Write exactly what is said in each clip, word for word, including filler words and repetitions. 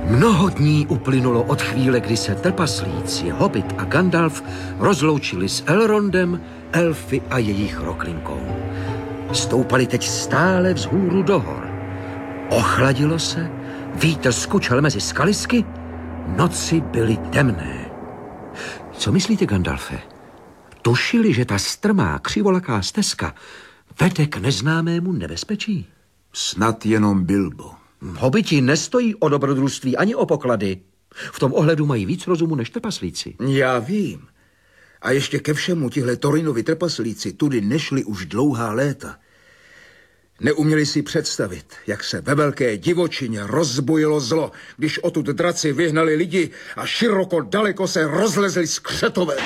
Mnoho dní uplynulo od chvíle, kdy se trpaslíci, Hobbit a Gandalf rozloučili s Elrondem, elfy a jejich roklinkou. Stoupali teď stále vzhůru do hor. Ochladilo se, vítr skučel mezi skalisky, noci byly temné. Co myslíte, Gandalfe? Tušili, že ta strmá, křivolaká stezka vede k neznámému nebezpečí? Snad jenom Bilbo. Hobiti nestojí o dobrodružství ani o poklady. V tom ohledu mají víc rozumu než trpaslíci. Já vím. A ještě ke všemu tihle Thorinovi trpaslíci tudy nešli už dlouhá léta. Neuměli si představit, jak se ve velké divočině rozbujilo zlo, když odtud draci vyhnali lidi a široko daleko se rozlezli skřetové.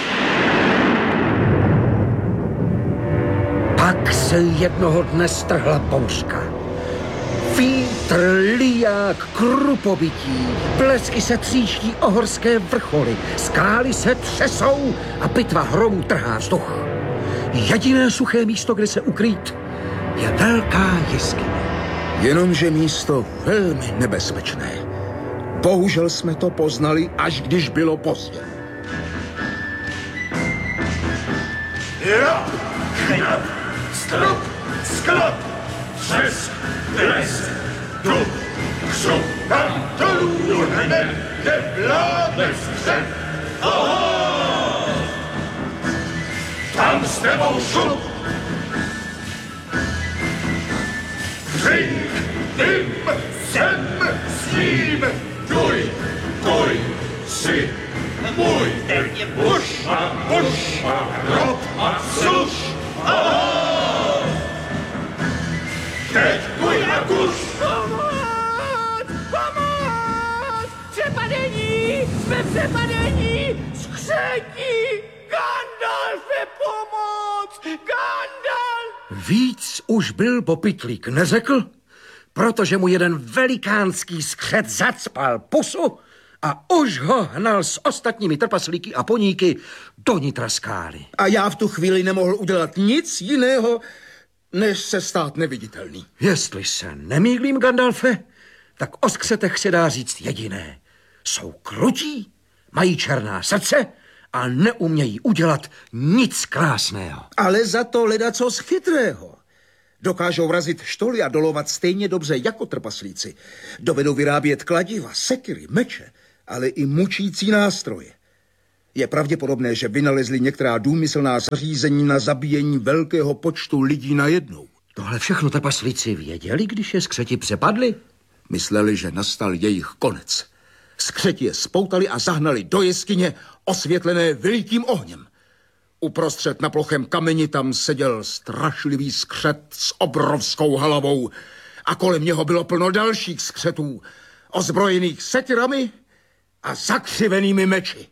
Pak se jednoho dne strhla bouřka. Vítr, liják, krupobytí, plesky se tříští o horské vrcholy, skály se třesou a pitva hromů trhá vzduch. Jediné suché místo, kde se ukrýt, je velká jeskyně. Jenomže místo velmi nebezpečné. Bohužel jsme to poznali, až když bylo pozdě. Jop, chnap, strop, sklop, třesk, blesk, dub, křup, tam dolů hned, kde vládne střed. Aha! Tam s tebou šup. Drink, dym, sem, s ním, duj, duj, si, můj, buš a buš a rob a suš. Aha! Teď duj a kuš. Pomoc! Pomoc! Přepadení! Jsme přepadení! Skřetí! Gandalfe, pomoc! Gandalf! Víc už Bilbo Pytlík neřekl, protože mu jeden velikánský skřet zacpal pusu a už ho hnal s ostatními trpaslíky a poníky do nitra skály. A já v tu chvíli nemohl udělat nic jiného, než se stát neviditelný. Jestli se nemýlím, Gandalfe, tak o skřetech se dá říct jediné. Jsou krutí, mají černá srdce a neumějí udělat nic krásného. Ale za to ledacos chytrého. Dokážou razit štoly a dolovat stejně dobře jako trpaslíci. Dovedou vyrábět kladiva, sekiry, meče, ale i mučící nástroje. Je pravděpodobné, že vynalezli některá důmyslná zařízení na zabíjení velkého počtu lidí najednou. Tohle všechno trpaslíci věděli, když je skřeti přepadli? Mysleli, že nastal jejich konec. Skřeti je spoutali a zahnali do jeskyně osvětlené velikým ohněm. Uprostřed na plochem kameni tam seděl strašlivý skřet s obrovskou hlavou a kolem něho bylo plno dalších skřetů, ozbrojených sekirami a zakřivenými meči.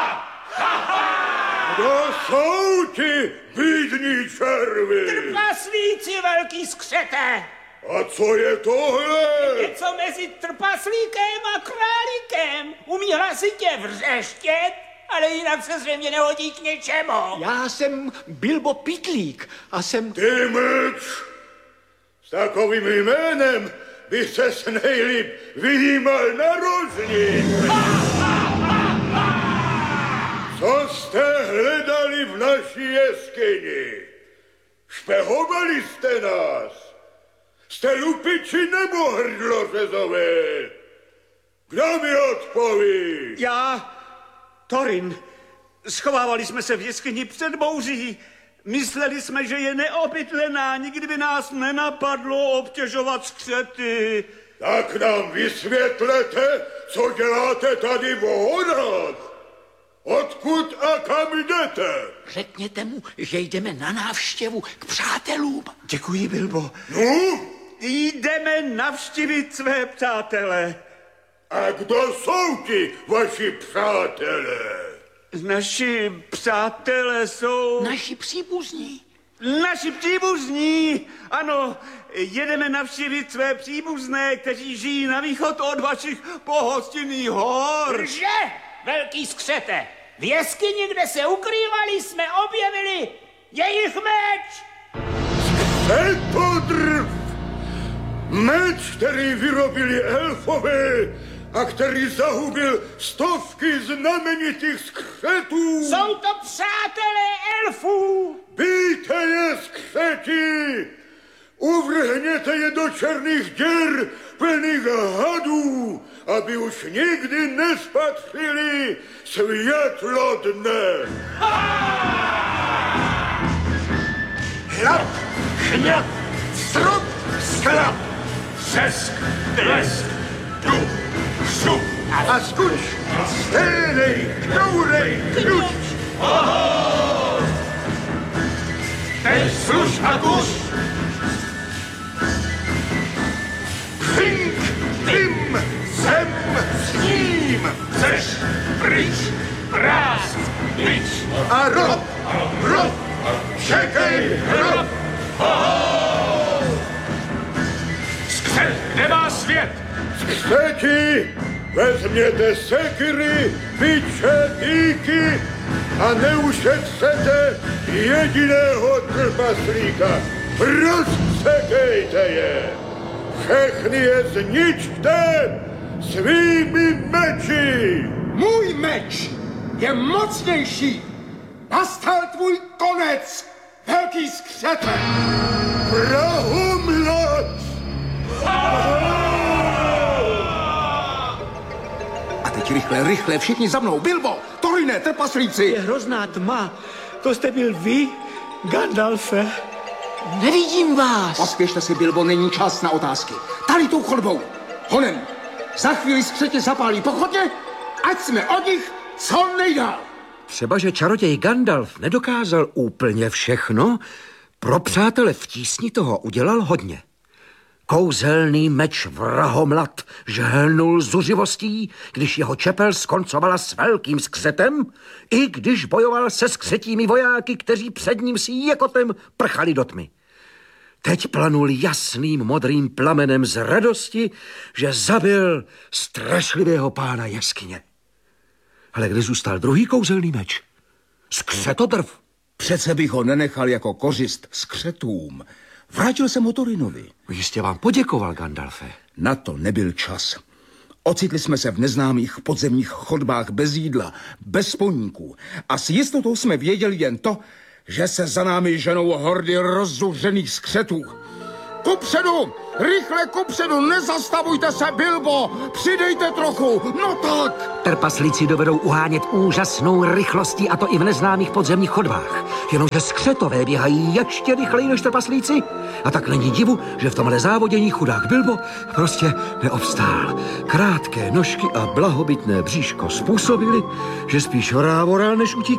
Kdo jsou ti bídní červy? Trpaslíci, velký skřete! A co je tohle? Něco mezi trpaslíkem a králíkem. Umí hlasitě vřeštět, ale jinak se zřejmě nehodí k něčemu. Já jsem Bilbo Pytlík a jsem... Ty mlč! S takovým jménem by ses nejlíp vyjímal na rožní. Co jste hledali v naší jeskyni? Špehovali jste nás? Jste lupiči nebo hrdlořezové? Kdo mi odpoví? Já, Thorin. Schovávali jsme se v jeskyni před bouří. Mysleli jsme, že je neobydlená, nikdy by nás nenapadlo obtěžovat skřety. Tak nám vysvětlete, co děláte tady v horách. Odkud a kam jdete? Řekněte mu, že jdeme na návštěvu k přátelům. Děkuji, Bilbo. No? Jdeme navštívit své přátele. A kdo jsou ti vaši přátelé? Naši přátelé jsou... Naši příbuzní. Naši příbuzní! Ano, jedeme navštívit své příbuzné, kteří žijí na východ od vašich pohostinných hor. Že? Velký skřete! V jeskyni, kde se ukrývali, jsme objevili jejich meč! Svetodrv! Meč, který vyrobili elfové a který zahubil stovky znamenitých skřetů. Jsou to přátelé elfů. Bijte je, skřeti! Uvrhněte je do černých děr plných hadů, aby už nikdy nespatřili světlo dne. Hlad, chňat, strup, sklap, třesk, blesk, duch, šup a skuč, stejnej, knourej, knuč. Oho! Teď služ a kuš. Přink, vym, sem, s ním, chceš, pryč, prásk, pryč. A rob, rob, čekej, rob. Oho! Skřet, kde má svět? Skřeti, vezměte sekiry, biče, díky a neušetřete jediného trpaslíka. Rozsekejte je. Všechny je zničte svými meči. Můj meč je mocnější. Nastal tvůj konec, velký skřete. Vrahomlad! A teď rychle, rychle, všichni za mnou. Bilbo, Torine, trpaslíci. Je hrozná tma. To jste byl vy, Gandalfe? Nevidím vás. Pospěšte si, Bilbo, není čas na otázky. Tady tou chodbou. Honem, za chvíli skřeti zapálí pochodně, ať jsme od nich co nejdál. Třeba, že čaroděj Gandalf nedokázal úplně všechno, pro přátele v tísni toho udělal hodně. Kouzelný meč vrahomlad žhelnul zuřivostí, když jeho čepel skoncovala s velkým skřetem, i když bojoval se skřetími vojáky, kteří před ním s jekotem prchali do tmy. Teď planul jasným modrým plamenem z radosti, že zabil strašlivého pána jeskyně. Ale kde zůstal druhý kouzelný meč? Skřetodrv. Přece bych ho nenechal jako kořist skřetům. Vrátil jsem ho Torinovi. Jistě vám poděkoval, Gandalfe. Na to nebyl čas. Ocitli jsme se v neznámých podzemních chodbách bez jídla, bez sponíků. A s jistotou jsme věděli jen to, že se za námi ženou hordy rozzuřených skřetů. Kupředu! Rychle kupředu! Nezastavujte se, Bilbo! Přidejte trochu! No tak! Trpaslíci dovedou uhánět úžasnou rychlostí, a to i v neznámých podzemních chodbách. Jenomže skřetové běhají ještě rychleji než trpaslíci. A tak není divu, že v tomhle závodění chudák Bilbo prostě neobstál. Krátké nožky a blahobytné bříško způsobili, že spíš rávoral, než utíkal.